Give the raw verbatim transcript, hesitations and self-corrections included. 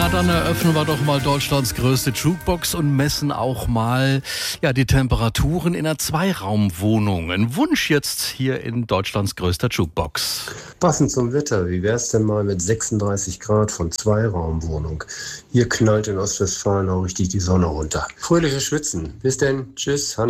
Na, dann eröffnen wir doch mal Deutschlands größte Jukebox und messen auch mal ja, die Temperaturen in einer Zweiraumwohnung. Ein Wunsch jetzt hier in Deutschlands größter Jukebox. Passend zum Wetter, wie wär's denn mal mit sechsunddreißig Grad von Zweiraumwohnung? Hier knallt in Ostwestfalen auch richtig die Sonne runter. Fröhliches Schwitzen. Bis denn. Tschüss, Hannes.